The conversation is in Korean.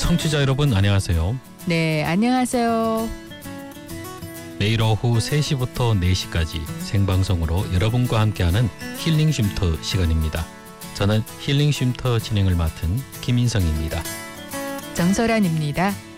청취자 여러분 안녕하세요. 네, 안녕하세요. 매일 오후 3시부터 4시까지 생방송으로 여러분과 함께하는 힐링 쉼터 시간입니다. 저는 힐링 쉼터 진행을 맡은 김인성입니다. 정설아입니다.